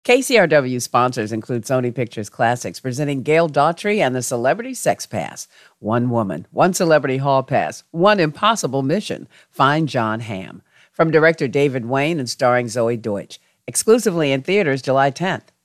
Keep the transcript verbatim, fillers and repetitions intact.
K C R W sponsors include Sony Pictures Classics, presenting Gail Daughtry and the Celebrity Sex Pass. One woman, one celebrity hall pass, one impossible mission. Find John Hamm. From director David Wayne and starring Zoe Deutsch. Exclusively in theaters July tenth.